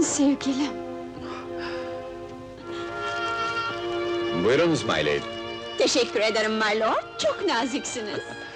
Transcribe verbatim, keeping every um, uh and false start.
sevgilim. Buyurunuz my lady. Teşekkür ederim my lord, çok naziksiniz.